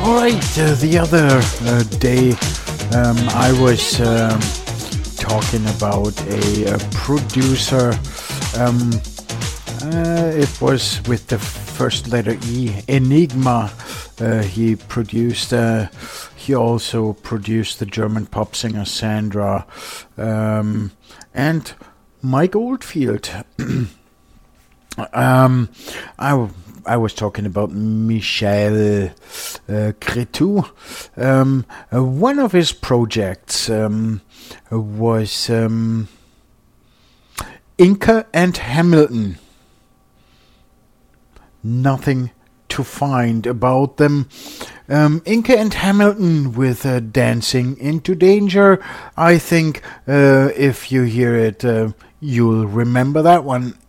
Alright, the other day I was talking about a producer. It was with the first letter E, Enigma. He also produced the German pop singer Sandra and Mike Oldfield. I was talking about Michel Cretu. One of his projects was Inca and Hamilton. Nothing to find about them. Inca and Hamilton with Dancing into Danger. I think if you hear it, you'll remember that one.